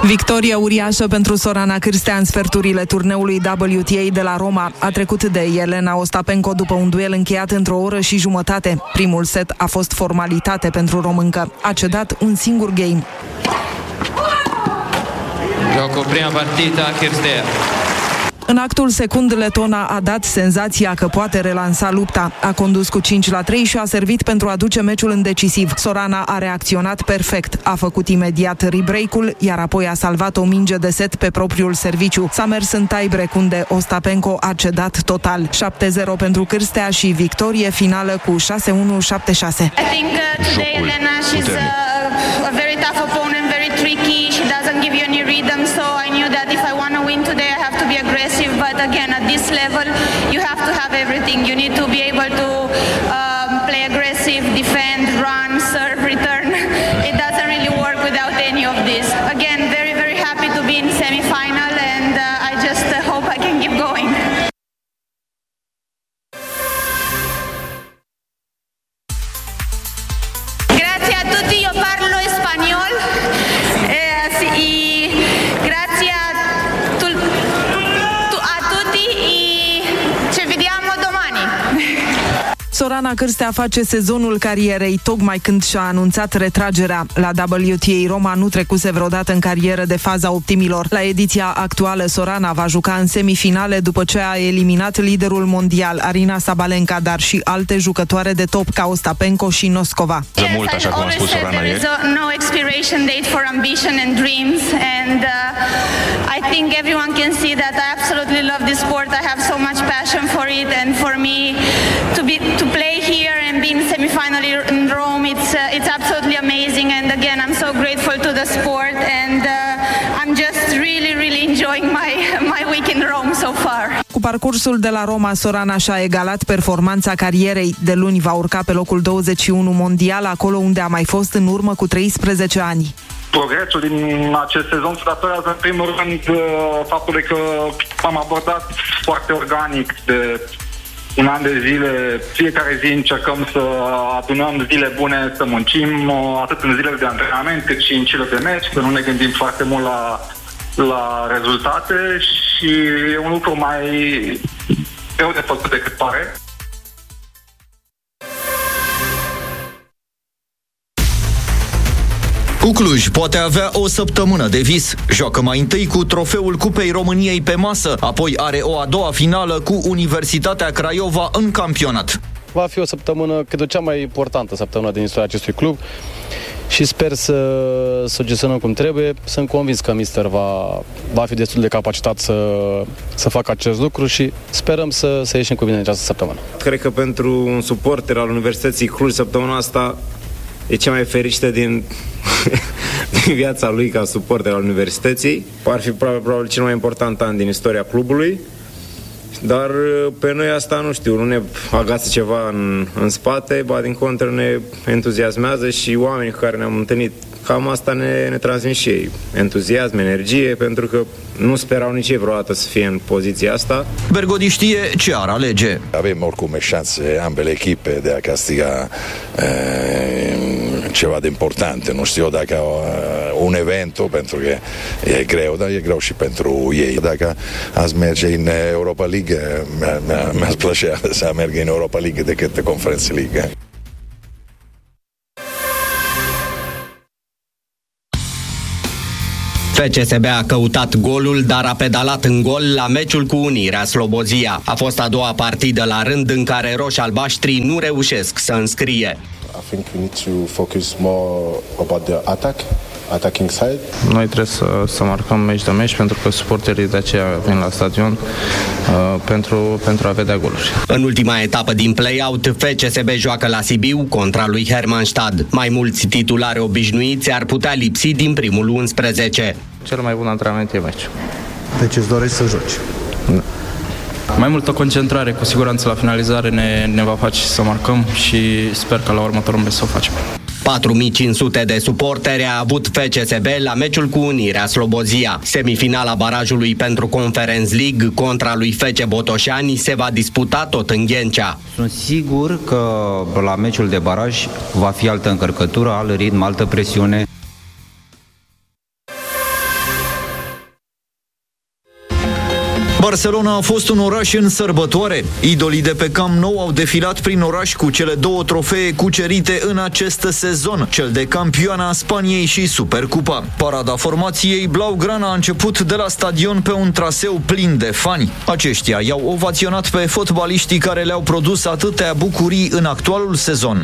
Victorie uriașă pentru Sorana Cârstea în sferturile turneului WTA de la Roma. A trecut de Elena Ostapenko după un duel încheiat într-o oră și jumătate. Primul set a fost formalitate pentru româncă. A cedat un singur game. Gioco prima partita Cârstea. În actul secund, letona a dat senzația că poate relansa lupta. A condus cu 5-3 și a servit pentru a duce meciul în decisiv. Sorana a reacționat perfect. A făcut imediat rebreak-ul, iar apoi a salvat o minge de set pe propriul serviciu. S-a mers în tie-break, unde Ostapenko a cedat total. 7-0 pentru Cârstea și victorie finală cu 6-1, 7-6. I think today Elena, she's a very tough opponent, very tricky. She doesn't give you any rhythm, so I knew that if I want to win today, I have to be aggressive. But again, at this level, you have to have everything. You need to be able to play aggressive, defend, run, serve, return. It doesn't really work without any of this. Again, very, very happy to be in semi-final, and I just hope I can keep going. Grazie a tutti, io parlo spagnol. Y grazie a tutti y ci vediamo domani. Sorana Cârstea face sezonul carierei tocmai când și-a anunțat retragerea. La WTA Roma nu trecuse vreodată în carieră de faza optimilor. La ediția actuală, Sorana va juca în semifinale după ce a eliminat liderul mondial, Aryna Sabalenka, dar și alte jucătoare de top ca Ostapenko și Noskova. Mult, așa cum a spus Sorana ieri. No expiration date for ambition and dreams, and I think everyone can see that I absolutely love this sport. I have so much passion for it, and for me to play here and be in semi-final in Rome, it's absolutely amazing. And again, I'm so grateful to the sport, and I'm just really enjoying my week in Rome so far. Cu parcursul de la Roma, Sorana și-a egalat performanța carierei. De luni va urca pe locul 21 mondial, acolo unde a mai fost în urmă cu 13 ani. Progresul din acest sezon se datorează în primul rând faptului că am abordat foarte organic de un an de zile. Fiecare zi încercăm să adunăm zile bune, să muncim atât în zilele de antrenament cât și în cele de meci, că nu ne gândim foarte mult la rezultate și e un lucru mai greu de făcut decât pare. Cu Cluj poate avea o săptămână de vis. Joacă mai întâi cu trofeul Cupei României pe masă, apoi are o a doua finală cu Universitatea Craiova în campionat. Va fi o săptămână, cred, cea mai importantă săptămână din istoria acestui club și sper să gestionăm cum trebuie. Sunt convins că mister va fi destul de capacitat să facă acest lucru și sperăm să ieșim cu bine în această săptămână. Cred că pentru un suporter al Universității Cluj săptămâna asta e cea mai fericită din viața lui ca suporter al Universității. Ar fi probabil cel mai important an din istoria clubului, dar pe noi asta nu știu, nu ne agață ceva în spate, ba din contră ne entuziasmează și oamenii cu care ne-am întâlnit, cam asta ne transmit și ei. Entuziasm, energie, pentru că nu sperau nici ei vreodată să fie în poziția asta. Bergodi știe ce ar alege. Avem oricum șanse ambele echipe de a castiga ceva de important. Nu știu dacă un event, pentru că e greu, dar e greu și pentru ei. Dacă azi merge în Europa League, mi-ar plăcea să merg în Europa League decât Conference League. FCSB a căutat golul, dar a pedalat în gol la meciul cu Unirea Slobozia. A fost a doua partidă la rând în care roșii-albaștri nu reușesc să înscrie. I think we need to focus more about the attacking side. Noi trebuie să marcăm meci de meci, pentru că suporterii de aceea vin la stadion pentru a vedea goluri. În ultima etapă din play-out, FCSB joacă la Sibiu contra lui Hermannstad. Mai mulți titulari obișnuiți ar putea lipsi din primul 11. Cel mai bun antrenament e meci. Deci îți dorești să joci? Da. Mai multă concentrare, cu siguranță la finalizare ne va face să marcăm și sper că la următorul meci să o facem. 4500 de suporteri a avut FCSB la meciul cu Unirea Slobozia. Semifinala barajului pentru Conference League contra lui FC Botoșani se va disputa tot în Ghencea. Sunt sigur că la meciul de baraj va fi altă încărcătură, alt ritm, altă presiune. Barcelona a fost un oraș în sărbătoare. Idolii de pe Camp Nou au defilat prin oraș cu cele 2 trofee cucerite în acest sezon, cel de campioana Spaniei și Supercupa. Parada formației blaugrana a început de la stadion pe un traseu plin de fani. Aceștia i-au ovaționat pe fotbaliștii care le-au produs atâtea bucurii în actualul sezon.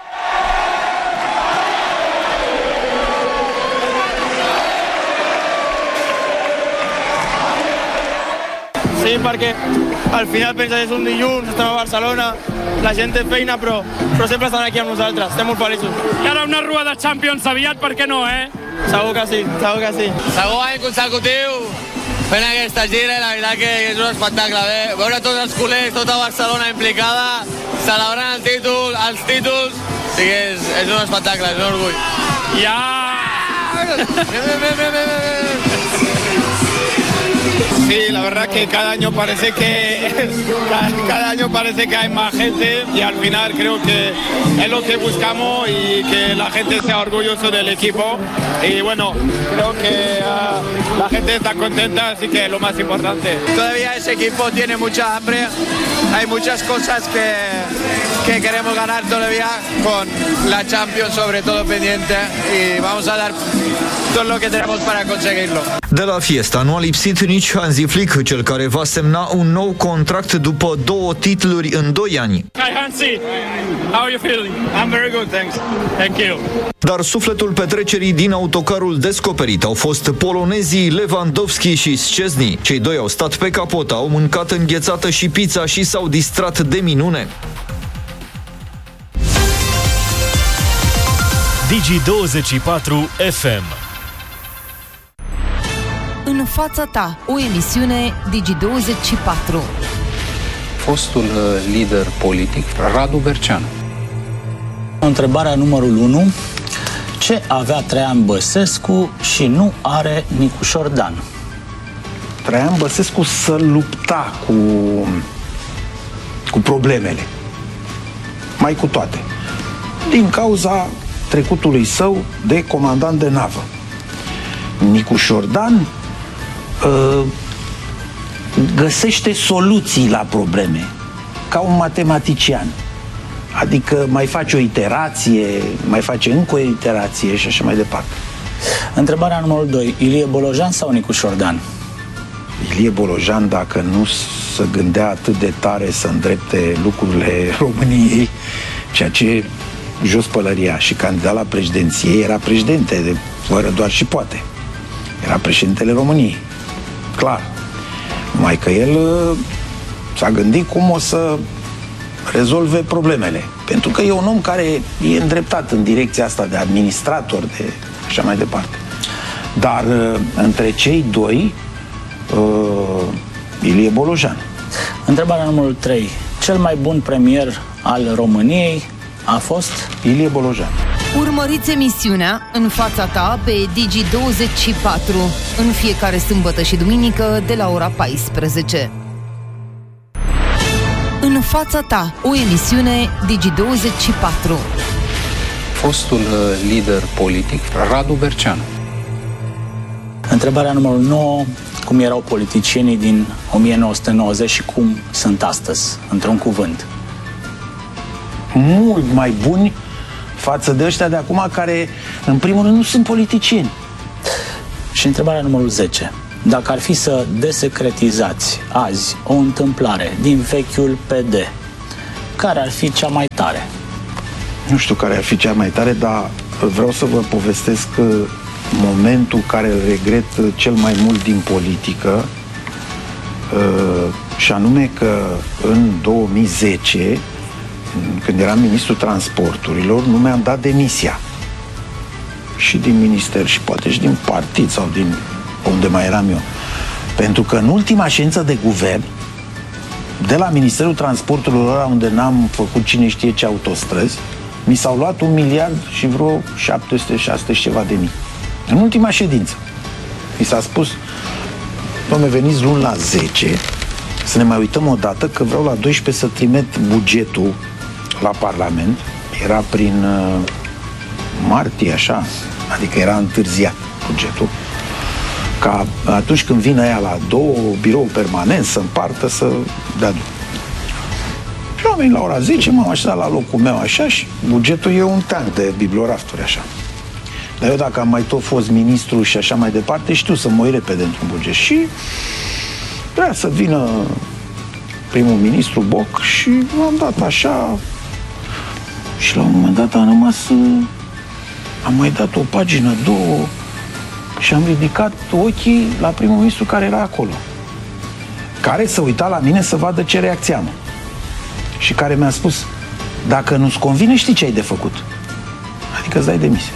Sí, perquè al final penses és un dilluns, estem a Barcelona, la gent té feina, però sempre estan aquí amb nosaltres, estem molt feliços. I ara una rua de Champions aviat, per què no, Segur que sí, segur que sí. Segon any consecutiu fent aquesta gira i la veritat que és un espectacle. Veure tots els culers, tota Barcelona implicada, celebrant els títols, sí que és un espectacle, és un orgull. Ja! Sí, la verdad que cada año parece que hay más gente y al final creo que es lo que buscamos y que la gente sea orgulloso del equipo y bueno, creo que la gente está contenta, así que es lo más importante. Todavía ese equipo tiene mucha hambre, hay muchas cosas que queremos ganar todavía con la Champions sobre todo pendiente y vamos a dar todo lo que tenemos para conseguirlo. De la fiesta nu a lipsit nici Hansi Flick, cel care va semna un nou contract după 2 titluri în 2 ani. Hi Hansi, how are you feeling? I'm very good, thanks. Thank you. Dar sufletul petrecerii din autocarul descoperit au fost polonezii Lewandowski și Szczesny. Cei doi au stat pe capot, au mâncat înghețată și pizza și s-au distrat de minune. Digi24 FM. În fața ta, o emisiune Digi24. Fostul lider politic, Radu Berceanu. Întrebarea numărul 1. Ce avea Traian Băsescu și nu are Nicușor Dan? Traian Băsescu să lupta cu problemele. Mai cu toate. Din cauza trecutului său de comandant de navă. Nicușor Dan găsește soluții la probleme, ca un matematician. Adică mai face o iterație, mai face încă o iterație și așa mai departe. Întrebarea numărul 2. Ilie Bolojan sau Nicușor Dan? Ilie Bolojan, dacă nu se gândea atât de tare să îndrepte lucrurile României, ceea ce jos pălăria, și candidat la președinție, era președinte, fără doar și poate. Era președintele României. Clar. Numai că el s-a gândit cum o să rezolve problemele. Pentru că e un om care e îndreptat în direcția asta de administrator, de așa mai departe. Dar între cei doi, Ilie Bolojan. Întrebarea numărul 3. Cel mai bun premier al României a fost Ilie Bolojan. Urmăriți emisiunea În fața ta pe Digi24 în fiecare sâmbătă și duminică de la ora 14. În fața ta, o emisiune Digi24. Fostul lider politic, Radu Berceanu. Întrebarea numărul 9. Cum erau politicienii din 1990 și cum sunt astăzi, într-un cuvânt? Mult mai buni față de ăștia de acum, care în primul rând nu sunt politicieni. Și întrebarea numărul 10. Dacă ar fi să desecretizați azi o întâmplare din vechiul PD, care ar fi cea mai tare? Nu știu care ar fi cea mai tare, dar vreau să vă povestesc momentul care îl regret cel mai mult din politică, și anume că în 2010, când eram ministrul transporturilor, nu mi-am dat demisia. Și din minister și poate și din partid sau din unde mai eram eu. Pentru că în ultima ședință de guvern, de la Ministerul Transporturilor, unde n-am făcut cine știe ce autostrăzi, mi s-au luat 1 miliard și vreo 700-600 și ceva de mii. În ultima ședință. Mi s-a spus: dom'le, veniți luni la 10 să ne mai uităm o dată, că vreau la 12 să trimit bugetul la Parlament. Era prin martie, așa, adică era întârziat bugetul. ca atunci când vine aia la 2 birou permanent, să împartă, să dea drum. Și am venit la ora 10, m-am așezat la locul meu așa și bugetul e un tank de bibliorafturi așa. Dar eu dacă am mai tot fost ministru și așa mai departe, știu să mă uit repede într-un buget. Și vrea să vină primul ministru Boc și l-am dat așa și la un moment dat am rămas, am mai dat o pagină, 2 și am ridicat ochii la primul ministru care era acolo, care se uita la mine să vadă ce reacție am și care mi-a spus: dacă nu-ți convine, știi ce ai de făcut, adică îți dai demisia.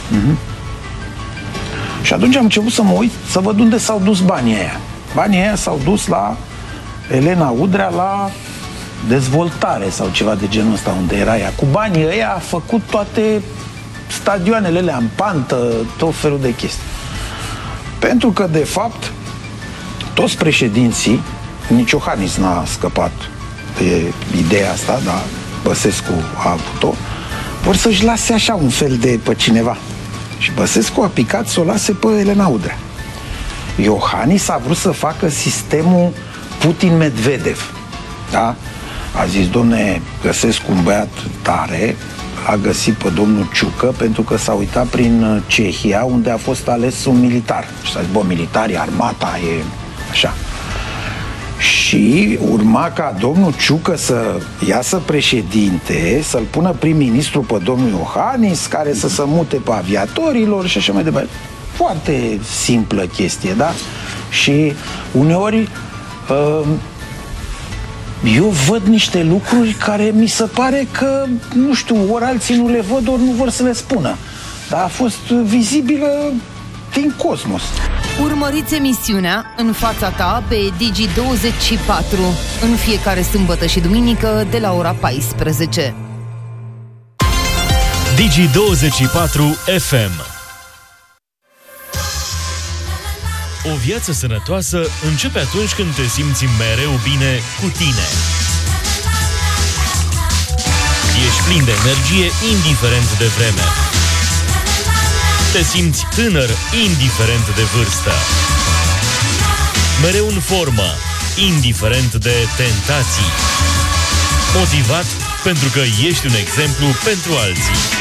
Și atunci am început să mă uit, să văd unde s-au dus banii aia. Banii aia s-au dus la Elena Udrea, la dezvoltare sau ceva de genul ăsta, unde era ea. Cu banii ăia a făcut toate stadioanele alea în pantă, tot felul de chestii. Pentru că, de fapt, toți președinții, nici Iohannis n-a scăpat de ideea asta, dar Băsescu a avut-o, vor să-și lase așa un fel de pe cineva. Și Băsescu a picat să o lase pe Elena Udrea. Iohannis a vrut să facă sistemul Putin-Medvedev. Da? A zis: domne, găsesc un băiat tare, a găsit pe domnul Ciucă pentru că s-a uitat prin Cehia, unde a fost ales un militar. Și s-a zis: bă, militarii, armata, e așa. Și urma ca domnul Ciucă să iasă președinte, să-l pună prim-ministru pe domnul Iohannis, care să se mute pe aviatorilor și așa mai departe. Foarte simplă chestie, da? Și uneori eu văd niște lucruri care mi se pare că, nu știu, ori alții nu le văd, ori nu vor să le spună. Dar a fost vizibilă din cosmos. Urmăriți emisiunea În fața ta pe Digi24 în fiecare sâmbătă și duminică de la ora 14. Digi24 FM. O viață sănătoasă începe atunci când te simți mereu bine cu tine. Ești plin de energie indiferent de vreme. Te simți tânăr indiferent de vârstă. Mereu în formă, indiferent de tentații. Motivat pentru că ești un exemplu pentru alții.